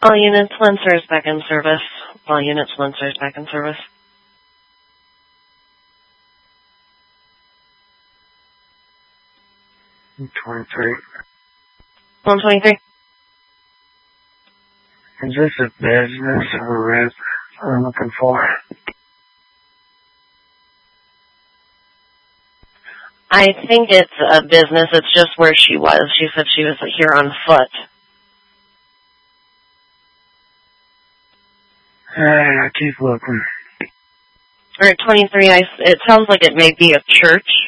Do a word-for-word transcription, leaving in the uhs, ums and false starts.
All units, Lancers back in service. All units, Lancers back in service. twenty-three. one twenty-three. Is this a business or is what I'm looking for? I think it's a business. It's just where she was. She said she was here on foot. Alright, I'll keep looking. All right, twenty-three, I, it sounds like it may be a church.